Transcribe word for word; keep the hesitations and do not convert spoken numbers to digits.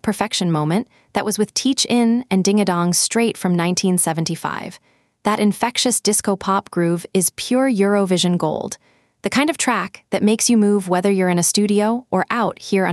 perfection moment that was with Teach In and Ding a Dong straight from nineteen seventy-five. That infectious disco pop groove is pure Eurovision gold, the kind of track that makes you move whether you're in a studio or out here